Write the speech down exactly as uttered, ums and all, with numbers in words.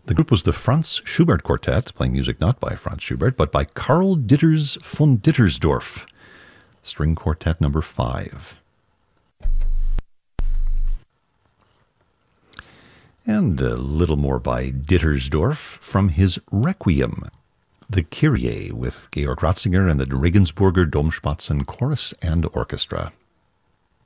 The group was the Franz Schubert Quartet, playing music not by Franz Schubert, but by Karl Ditters von Dittersdorf, String Quartet number five. And a little more by Dittersdorf from his Requiem, the Kyrie, with Georg Ratzinger and the Regensburger Domspatzen Chorus and Orchestra.